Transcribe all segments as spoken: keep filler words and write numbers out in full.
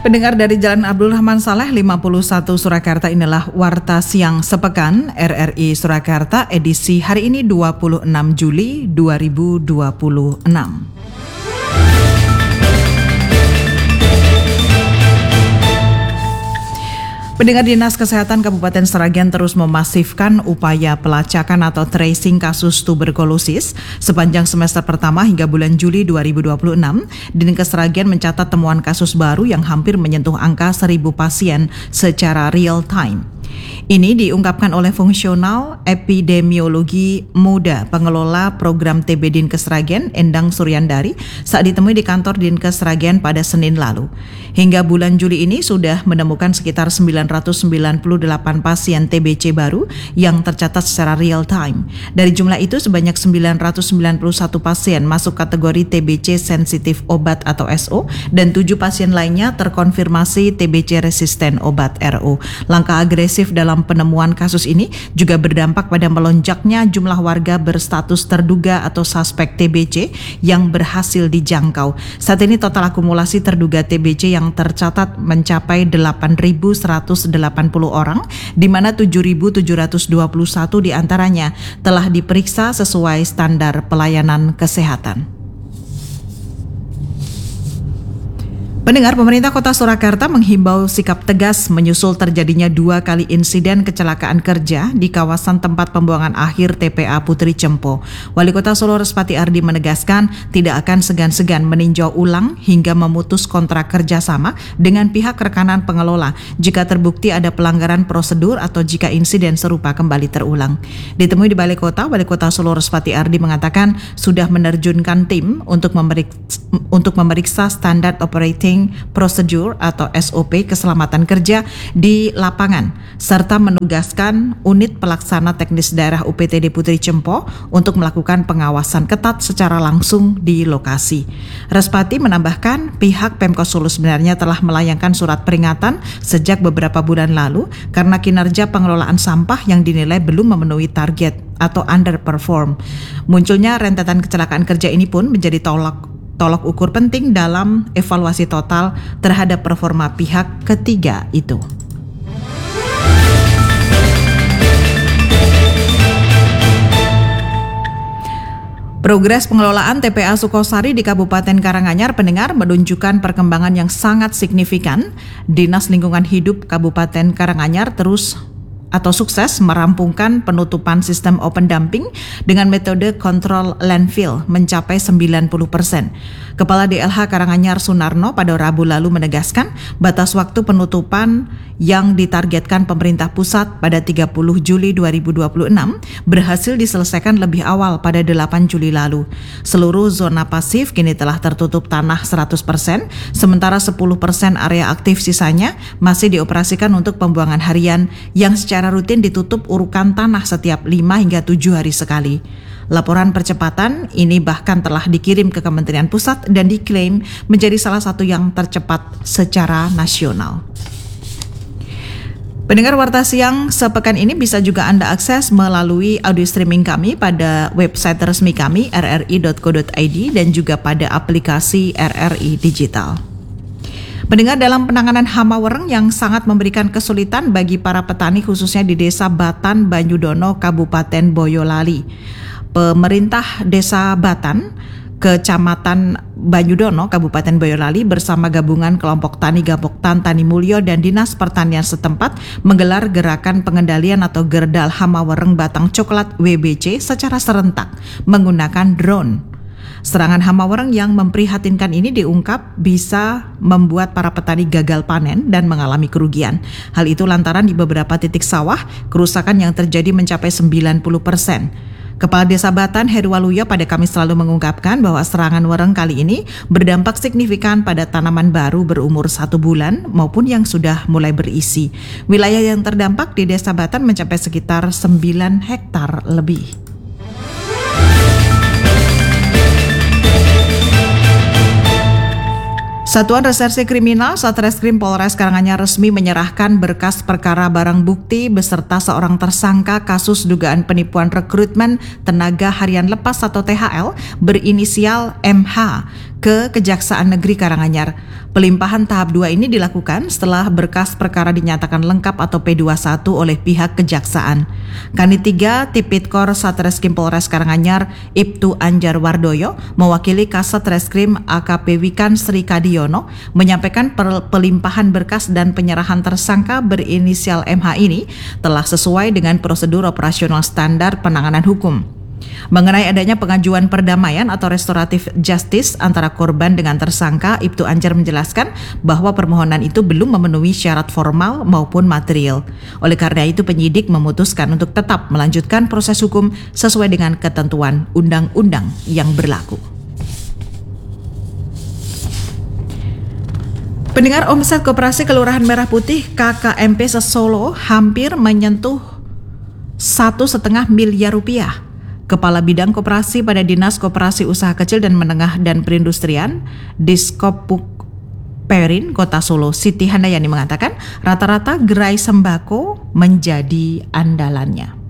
Pendengar dari Jalan Abdul Rahman Saleh lima puluh satu Surakarta, inilah Warta Siang Sepekan R R I Surakarta edisi hari ini dua puluh enam Juli dua ribu dua puluh enam. Pendengar, Dinas Kesehatan Kabupaten Sragen terus memasifkan upaya pelacakan atau tracing kasus tuberkulosis. Sepanjang semester pertama hingga bulan Juli dua ribu dua puluh enam, Dinkes Sragen mencatat temuan kasus baru yang hampir menyentuh angka seribu pasien secara real time. Ini diungkapkan oleh fungsional epidemiologi muda pengelola program T B Dinkes Sragen, Endang Suryandari, saat ditemui di kantor Dinkes Sragen pada Senin lalu. Hingga bulan Juli ini sudah menemukan sekitar sembilan ratus sembilan puluh delapan pasien T B C baru yang tercatat secara real time. Dari jumlah itu sebanyak sembilan ratus sembilan puluh satu pasien masuk kategori T B C sensitif obat atau S O dan tujuh pasien lainnya terkonfirmasi T B C resisten obat R O. Langkah agresif dalam penemuan kasus ini juga berdampak pada melonjaknya jumlah warga berstatus terduga atau suspek T B C yang berhasil dijangkau. Saat ini total akumulasi terduga T B C yang tercatat mencapai delapan ribu seratus delapan puluh orang, di mana tujuh ribu tujuh ratus dua puluh satu diantaranya telah diperiksa sesuai standar pelayanan kesehatan. Pendengar, pemerintah Kota Surakarta menghimbau sikap tegas menyusul terjadinya dua kali insiden kecelakaan kerja di kawasan tempat pembuangan akhir T P A Putri Cempo. Wali Kota Solo Respati Ardi menegaskan tidak akan segan-segan meninjau ulang hingga memutus kontrak kerjasama dengan pihak rekanan pengelola jika terbukti ada pelanggaran prosedur atau jika insiden serupa kembali terulang. Ditemui di Balai Kota, Wali Kota Solo Respati Ardi mengatakan sudah menerjunkan tim untuk memeriksa, untuk memeriksa standar operating prosedur atau S O P keselamatan kerja di lapangan serta menugaskan unit pelaksana teknis daerah U P T D Putri Cempo untuk melakukan pengawasan ketat secara langsung di lokasi. Respati menambahkan pihak Pemkot Solo sebenarnya telah melayangkan surat peringatan sejak beberapa bulan lalu karena kinerja pengelolaan sampah yang dinilai belum memenuhi target atau underperform. Munculnya rentetan kecelakaan kerja ini pun menjadi tolak tolok ukur penting dalam evaluasi total terhadap performa pihak ketiga itu. Progres pengelolaan T P A Sukosari di Kabupaten Karanganyar, pendengar, menunjukkan perkembangan yang sangat signifikan. Dinas Lingkungan Hidup Kabupaten Karanganyar terus atau sukses merampungkan penutupan sistem open dumping dengan metode kontrol landfill mencapai sembilan puluh persen. Kepala D L H Karanganyar Sunarno pada Rabu lalu menegaskan batas waktu penutupan yang ditargetkan pemerintah pusat pada tiga puluh Juli dua ribu dua puluh enam berhasil diselesaikan lebih awal pada delapan Juli lalu. Seluruh zona pasif kini telah tertutup tanah seratus persen, sementara sepuluh persen area aktif sisanya masih dioperasikan untuk pembuangan harian yang secara rutin ditutup urukan tanah setiap lima hingga tujuh hari sekali. Laporan percepatan ini bahkan telah dikirim ke Kementerian Pusat dan diklaim menjadi salah satu yang tercepat secara nasional. Pendengar, Warta Siang Sepekan ini bisa juga Anda akses melalui audio streaming kami pada website resmi kami r r i dot co dot i d dan juga pada aplikasi R R I Digital. Pendengar, dalam penanganan hama wereng yang sangat memberikan kesulitan bagi para petani khususnya di Desa Batan, Banyudono, Kabupaten Boyolali, pemerintah Desa Batan, Kecamatan Banyudono, Kabupaten Boyolali bersama gabungan kelompok Tani Gapoktan, Tani Mulyo dan Dinas Pertanian setempat menggelar gerakan pengendalian atau Gerdal Hama Wereng Batang Coklat W B C secara serentak menggunakan drone. Serangan hama wereng yang memprihatinkan ini diungkap bisa membuat para petani gagal panen dan mengalami kerugian. Hal itu lantaran di beberapa titik sawah, kerusakan yang terjadi mencapai sembilan puluh persen. Kepala Desa Batan Heru Waluyo pada Kamis lalu mengungkapkan bahwa serangan wereng kali ini berdampak signifikan pada tanaman baru berumur satu bulan maupun yang sudah mulai berisi. Wilayah yang terdampak di Desa Batan mencapai sekitar sembilan hektar lebih. Satuan Reserse Kriminal Satreskrim Polres Karanganyar resmi menyerahkan berkas perkara barang bukti beserta seorang tersangka kasus dugaan penipuan rekrutmen tenaga harian lepas atau T H L berinisial M H ke Kejaksaan Negeri Karanganyar. Pelimpahan tahap dua ini dilakukan setelah berkas perkara dinyatakan lengkap atau P dua puluh satu oleh pihak Kejaksaan. Kanit tiga Tipidkor Satreskrim Polres Karanganyar Ibtu Anjar Wardoyo mewakili Kasat Reskrim A K P Wikan Sri Kadiono menyampaikan pelimpahan berkas dan penyerahan tersangka berinisial M H ini telah sesuai dengan prosedur operasional standar penanganan hukum. Mengenai adanya pengajuan perdamaian atau restoratif justice antara korban dengan tersangka, Ibtu Anjar menjelaskan bahwa permohonan itu belum memenuhi syarat formal maupun material. Oleh karena itu penyidik memutuskan untuk tetap melanjutkan proses hukum sesuai dengan ketentuan undang-undang yang berlaku. Pendengar, omset Koperasi Kelurahan Merah Putih K K M P Sesolo hampir menyentuh satu setengah miliar rupiah. Kepala Bidang Koperasi pada Dinas Koperasi Usaha Kecil dan Menengah dan Perindustrian Diskopuk Perin Kota Solo, Siti Handayani mengatakan rata-rata gerai sembako menjadi andalannya.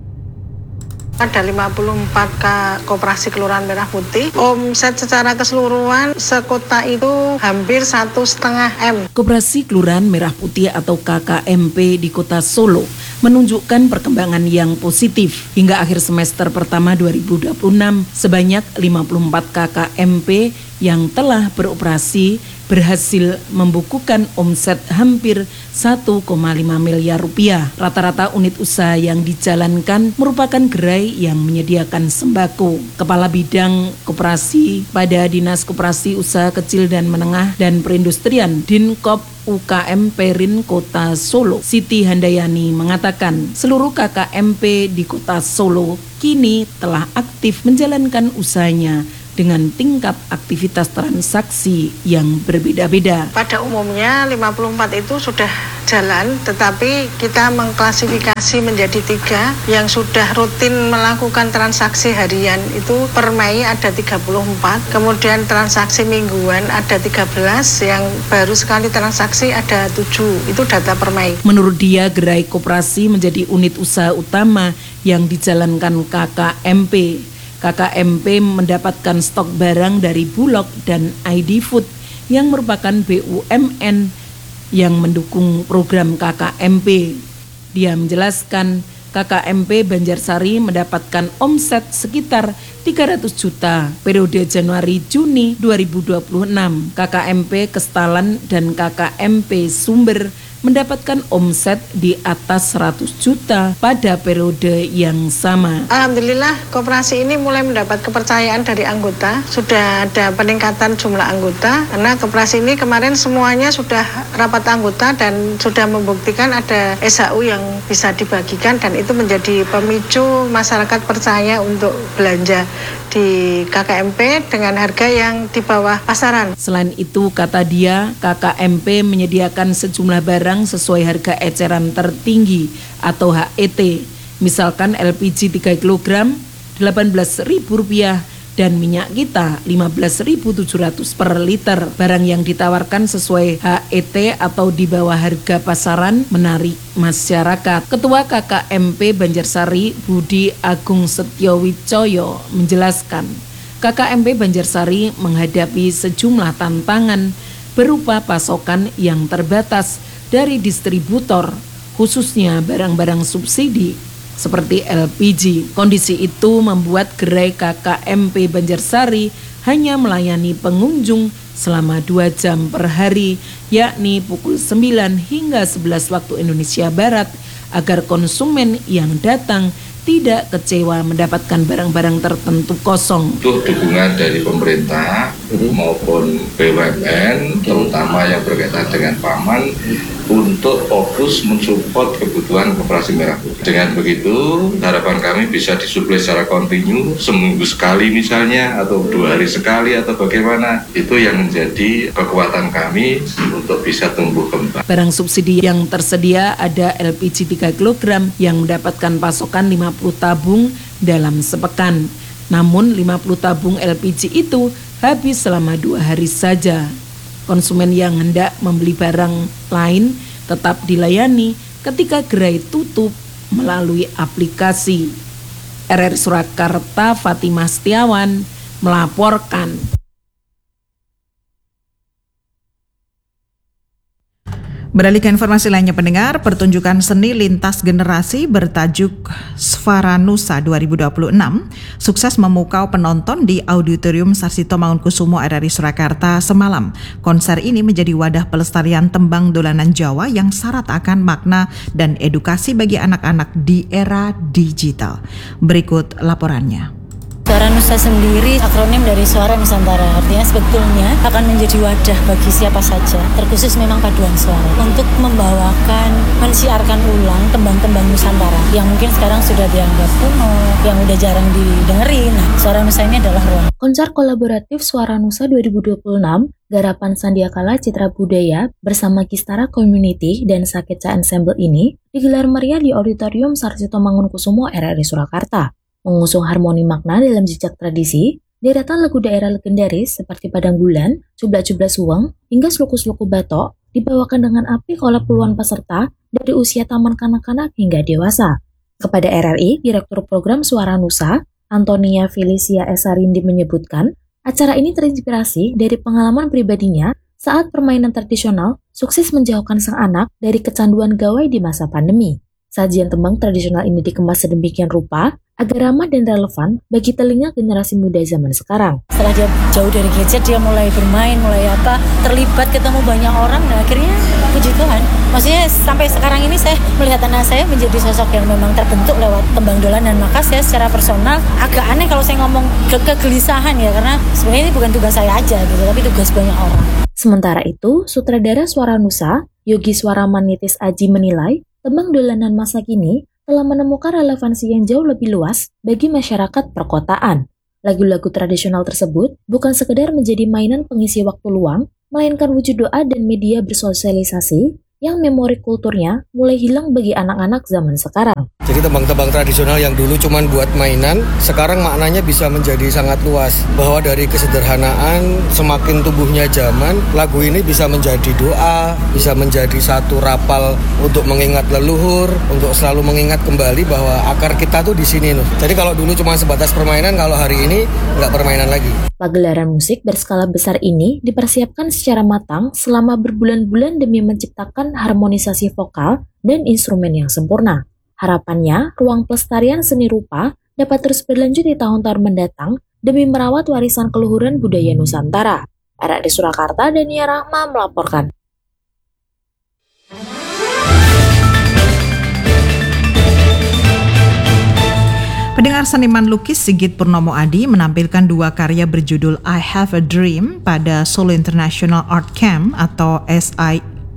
Ada lima puluh empat K Koperasi Kelurahan Merah Putih. Omset secara keseluruhan sekota itu hampir satu setengah M. Koperasi Kelurahan Merah Putih atau K K M P di Kota Solo menunjukkan perkembangan yang positif. Hingga akhir semester pertama dua ribu dua puluh enam, sebanyak lima puluh empat K K M P yang telah beroperasi berhasil membukukan omset hampir satu koma lima miliar rupiah. Rata-rata unit usaha yang dijalankan merupakan gerai yang menyediakan sembako. Kepala Bidang Koperasi pada Dinas Koperasi Usaha Kecil dan Menengah dan Perindustrian Dinkop U K M Perin Kota Solo, Siti Handayani mengatakan seluruh K K M P di Kota Solo kini telah aktif menjalankan usahanya dengan tingkat aktivitas transaksi yang berbeda-beda. Pada umumnya lima puluh empat itu sudah jalan, tetapi kita mengklasifikasi menjadi tiga yang sudah rutin melakukan transaksi harian itu per Mei ada tiga puluh empat, kemudian transaksi mingguan ada tiga belas, yang baru sekali transaksi ada tujuh, itu data per Mei. Menurut dia, gerai koperasi menjadi unit usaha utama yang dijalankan K K M P. K K M P mendapatkan stok barang dari Bulog dan I D Food yang merupakan B U M N yang mendukung program K K M P. Dia menjelaskan K K M P Banjarsari mendapatkan omset sekitar tiga ratus juta periode Januari-Juni dua ribu dua puluh enam. K K M P Kestalan dan K K M P Sumber mendapatkan omset di atas seratus juta pada periode yang sama. Alhamdulillah, koperasi ini mulai mendapat kepercayaan dari anggota. Sudah ada peningkatan jumlah anggota karena koperasi ini kemarin semuanya sudah rapat anggota dan sudah membuktikan ada S H U yang bisa dibagikan, dan itu menjadi pemicu masyarakat percaya untuk belanja di K K M P dengan harga yang di bawah pasaran. Selain itu, kata dia, K K M P menyediakan sejumlah barang sesuai harga eceran tertinggi atau H E T. Misalkan L P G tiga kilogram delapan belas ribu rupiah dan minyak kita lima belas ribu tujuh ratus per liter. Barang yang ditawarkan sesuai H E T atau di bawah harga pasaran menarik masyarakat. Ketua K K M P Banjarsari Budi Agung Setyowicoyo menjelaskan, K K M P Banjarsari menghadapi sejumlah tantangan berupa pasokan yang terbatas dari distributor, khususnya barang-barang subsidi seperti L P G. Kondisi itu membuat gerai K K M P Banjarsari hanya melayani pengunjung selama dua jam per hari, yakni pukul sembilan hingga sebelas waktu Indonesia Barat, agar konsumen yang datang tidak kecewa mendapatkan barang-barang tertentu kosong. Untuk dukungan dari pemerintah maupun B U M N, terutama yang berkaitan dengan Paman, untuk fokus mensupport kebutuhan Koperasi Merah Putih. Dengan begitu, harapan kami bisa disuplai secara kontinu, seminggu sekali misalnya, atau dua hari sekali, atau bagaimana. Itu yang menjadi kekuatan kami untuk bisa tumbuh kembang. Barang subsidi yang tersedia ada L P G tiga kilogram yang mendapatkan pasokan lima puluh tabung dalam sepekan. Namun lima puluh tabung L P G itu habis selama dua hari saja. Konsumen yang hendak membeli barang lain tetap dilayani ketika gerai tutup melalui aplikasi. R R Surakarta, Fatimah Setiawan melaporkan. Beralih ke informasi lainnya pendengar, pertunjukan seni lintas generasi bertajuk Swara Nusa dua ribu dua puluh enam sukses memukau penonton di Auditorium Sarsito Mangunkusumo R R I Surakarta semalam. Konser ini menjadi wadah pelestarian tembang dolanan Jawa yang syarat akan makna dan edukasi bagi anak-anak di era digital. Berikut laporannya. Swara Nusa sendiri akronim dari Suara Nusantara, artinya sebetulnya akan menjadi wadah bagi siapa saja, terkhusus memang paduan suara, untuk membawakan, mensiarkan ulang tembang-tembang Nusantara yang mungkin sekarang sudah dianggap kuno, yang udah jarang didengerin. Nah, Suara Nusa ini adalah ruang. Konser kolaboratif Suara Nusa dua ribu dua puluh enam, garapan Sandiakala Citra Budaya bersama Kistara Community dan Sakeca Ensemble ini digelar meriah di Auditorium Sarsito Mangunkusumo R R I Surakarta. Mengusung harmoni makna dalam jejak tradisi, deretan lagu daerah legendaris seperti Padang Bulan, Cubla-Cubla Suweng, hingga Sluku-Sluku Batok dibawakan dengan apik oleh puluhan peserta dari usia taman kanak-kanak hingga dewasa. Kepada R R I, Direktur Program Suara Nusa, Antonia Felicia Esarindi menyebutkan, acara ini terinspirasi dari pengalaman pribadinya saat permainan tradisional sukses menjauhkan sang anak dari kecanduan gawai di masa pandemi. Sajian tembang tradisional ini dikemas sedemikian rupa agar ramah dan relevan bagi telinga generasi muda zaman sekarang. Setelah dia jauh dari gadget, dia mulai bermain, mulai apa, terlibat, ketemu banyak orang, dan akhirnya puji Tuhan. Maksudnya sampai sekarang ini saya melihat anak saya menjadi sosok yang memang terbentuk lewat tembang dolanan. Maka saya secara personal agak aneh kalau saya ngomong ke kegelisahan ya, karena sebenarnya ini bukan tugas saya aja gitu, tapi tugas banyak orang. Sementara itu, sutradara Suara Nusa, Yogi Swaramanitis Aji menilai, tembang dolanan masa kini telah menemukan relevansi yang jauh lebih luas bagi masyarakat perkotaan. Lagu-lagu tradisional tersebut bukan sekedar menjadi mainan pengisi waktu luang, melainkan wujud doa dan media bersosialisasi yang memori kulturnya mulai hilang bagi anak-anak zaman sekarang. Jadi tembang-tembang tradisional yang dulu cuma buat mainan, sekarang maknanya bisa menjadi sangat luas. Bahwa dari kesederhanaan, semakin tumbuhnya zaman, lagu ini bisa menjadi doa, bisa menjadi satu rapal untuk mengingat leluhur, untuk selalu mengingat kembali bahwa akar kita tuh di sini loh. Jadi kalau dulu cuma sebatas permainan, kalau hari ini nggak permainan lagi. Pagelaran musik berskala besar ini dipersiapkan secara matang selama berbulan-bulan demi menciptakan harmonisasi vokal dan instrumen yang sempurna. Harapannya, ruang pelestarian seni rupa dapat terus berlanjut di tahun-tahun mendatang demi merawat warisan keluhuran budaya Nusantara. R R I Surakarta, Dania Rahma melaporkan. Pendengar, seniman lukis Sigit Purnomo Adi menampilkan dua karya berjudul I Have a Dream pada Solo International Art Camp atau S I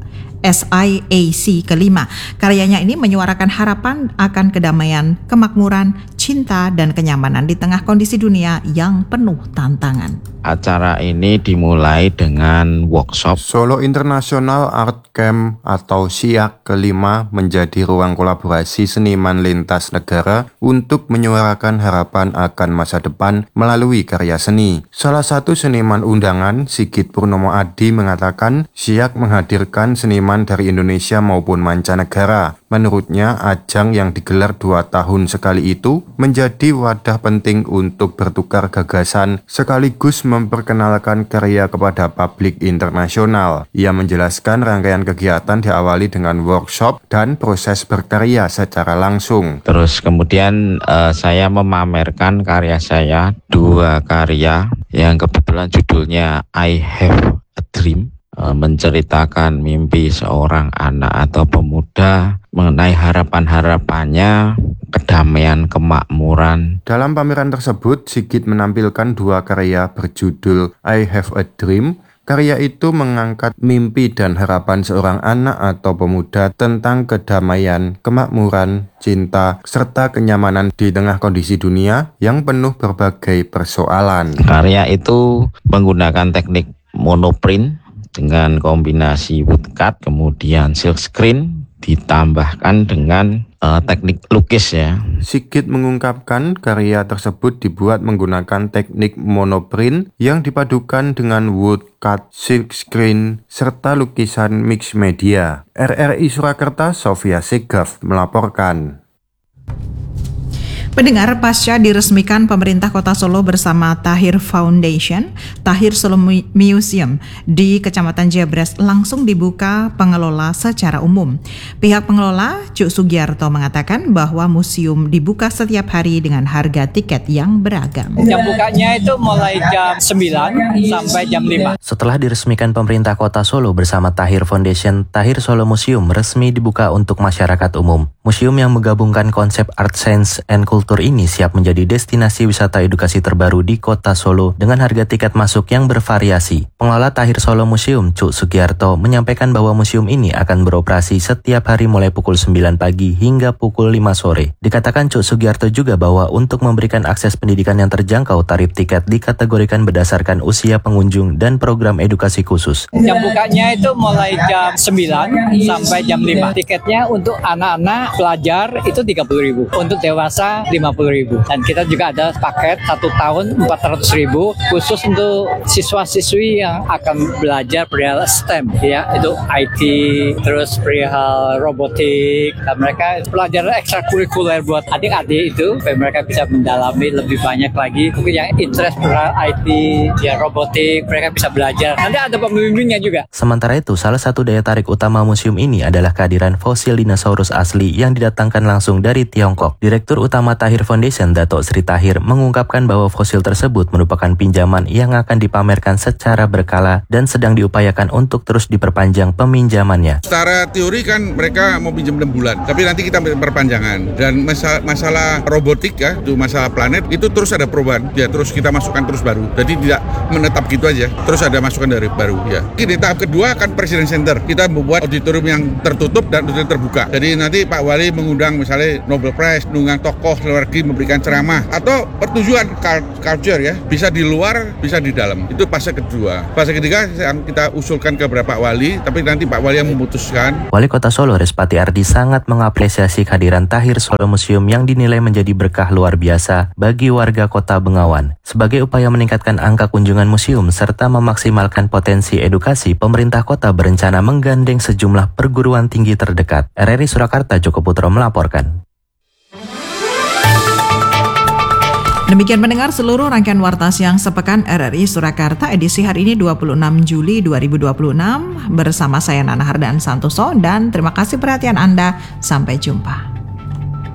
S I A C kelima. Karyanya ini menyuarakan harapan akan kedamaian, kemakmuran, cinta, dan kenyamanan di tengah kondisi dunia yang penuh tantangan. Acara ini dimulai dengan workshop. Solo International Art Camp atau SIAK kelima menjadi ruang kolaborasi seniman lintas negara untuk menyuarakan harapan akan masa depan melalui karya seni. Salah satu seniman undangan, Sigit Purnomo Adi, mengatakan SIAK menghadirkan seniman dari Indonesia maupun mancanegara. Menurutnya, ajang yang digelar dua tahun sekali itu menjadi wadah penting untuk bertukar gagasan sekaligus memperkenalkan karya kepada publik internasional. Ia menjelaskan rangkaian kegiatan diawali dengan workshop dan proses berkarya secara langsung. Terus kemudian uh, saya memamerkan karya saya, dua karya yang kebetulan judulnya I Have a Dream, menceritakan mimpi seorang anak atau pemuda mengenai harapan-harapannya, kedamaian, kemakmuran. Dalam pameran tersebut, Sigit menampilkan dua karya berjudul I Have a Dream. Karya itu mengangkat mimpi dan harapan seorang anak atau pemuda tentang kedamaian, kemakmuran, cinta, serta kenyamanan di tengah kondisi dunia yang penuh berbagai persoalan. Karya itu menggunakan teknik monoprint dengan kombinasi woodcut, kemudian silk screen, ditambahkan dengan uh, teknik lukis ya. Sigit mengungkapkan karya tersebut dibuat menggunakan teknik monoprint yang dipadukan dengan woodcut, silk screen, serta lukisan mix media. R R I Surakarta, Sofia Segaf melaporkan. Pendengar, pasca diresmikan pemerintah Kota Solo bersama Tahir Foundation, Tahir Solo Museum di Kecamatan Jebres langsung dibuka pengelola secara umum. Pihak pengelola, Cuk Sugiarto, mengatakan bahwa museum dibuka setiap hari dengan harga tiket yang beragam. Jam bukanya itu mulai jam sembilan sampai jam lima. Setelah diresmikan pemerintah Kota Solo bersama Tahir Foundation, Tahir Solo Museum resmi dibuka untuk masyarakat umum. Museum yang menggabungkan konsep art, science, and culture ini siap menjadi destinasi wisata edukasi terbaru di Kota Solo dengan harga tiket masuk yang bervariasi. Pengelola Tahir Solo Museum, Cuk Sugiarto, menyampaikan bahwa museum ini akan beroperasi setiap hari mulai pukul sembilan pagi hingga pukul lima sore. Dikatakan Cuk Sugiarto juga bahwa untuk memberikan akses pendidikan yang terjangkau, tarif tiket dikategorikan berdasarkan usia pengunjung dan program edukasi khusus. Jam bukanya itu mulai jam sembilan sampai jam lima. Tiketnya untuk anak-anak pelajar itu tiga puluh ribu, untuk dewasa lima puluh ribu. Dan kita juga ada paket satu tahun empat ratus ribu khusus untuk siswa-siswi yang akan belajar perihal STEM, ya, itu I T, terus perihal robotik. Dan mereka belajar ekstrakurikuler buat adik-adik itu, supaya mereka bisa mendalami lebih banyak lagi. Mungkin yang interest perihal I T, ya robotik, mereka bisa belajar. Nanti ada pembimbingnya juga. Sementara itu, salah satu daya tarik utama museum ini adalah kehadiran fosil dinosaurus asli yang didatangkan langsung dari Tiongkok. Direktur Utama Tahir Foundation, Datuk Sri Tahir, mengungkapkan bahwa fosil tersebut merupakan pinjaman yang akan dipamerkan secara berkala dan sedang diupayakan untuk terus diperpanjang peminjamannya. Secara teori kan mereka mau pinjam enam bulan, tapi nanti kita perpanjangan. Dan masalah, masalah robotik ya, itu masalah planet, itu terus ada perubahan. Ya terus kita masukkan terus baru. Jadi tidak menetap gitu aja. Terus ada masukan dari baru ya. Di tahap kedua kan Presiden Center. Kita membuat auditorium yang tertutup dan auditorium terbuka. Jadi nanti Pak Wali mengundang misalnya Nobel Prize, mengundang tokoh luar negeri memberikan ceramah atau pertujuan culture ya, bisa di luar, bisa di dalam. Itu fase kedua. Fase ketiga kita usulkan ke beberapa wali, tapi nanti Pak Wali yang memutuskan. Wali Kota Solo Respati Ardi sangat mengapresiasi kehadiran Tahir Solo Museum yang dinilai menjadi berkah luar biasa bagi warga Kota Bengawan. Sebagai upaya meningkatkan angka kunjungan museum serta memaksimalkan potensi edukasi, pemerintah kota berencana menggandeng sejumlah perguruan tinggi terdekat. R R I Surakarta, Joko Putro melaporkan. Demikian pendengar seluruh rangkaian Warta Siang Sepekan R R I Surakarta edisi hari ini dua puluh enam Juli dua ribu dua puluh enam bersama saya Nana Hardaan Santoso dan terima kasih perhatian Anda. Sampai jumpa.